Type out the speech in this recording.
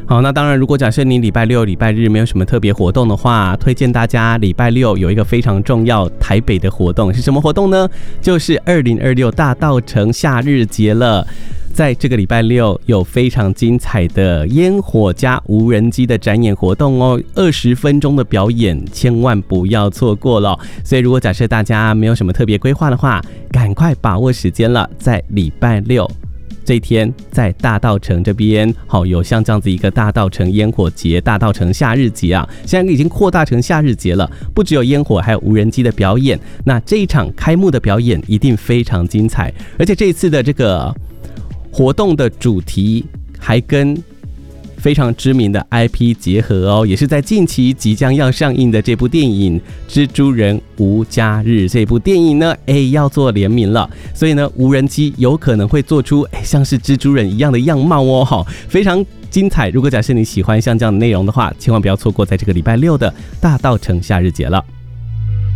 好，那当然如果假设你礼拜六礼拜日没有什么特别活动的话，推荐大家礼拜六有一个非常重要台北的活动。是什么活动呢？就是2026大稻埕夏日节了。在这个礼拜六有非常精彩的烟火加无人机的展演活动哦，20分钟的表演，千万不要错过了。所以如果假设大家没有什么特别规划的话，赶快把握时间了，在礼拜六这一天在大稻埕这边，有像这样子一个大稻埕烟火节、大稻埕夏日节啊，现在已经扩大成夏日节了，不只有烟火，还有无人机的表演。那这一场开幕的表演一定非常精彩，而且这一次的这个活动的主题还跟非常知名的 IP 结合哦，也是在近期即将要上映的这部电影《蜘蛛人无家日》这部电影呢，要做联名了，所以呢，无人机有可能会做出像是蜘蛛人一样的样貌哦，非常精彩。如果假设你喜欢像这样的内容的话，千万不要错过在这个礼拜六的大稻埕夏日节了。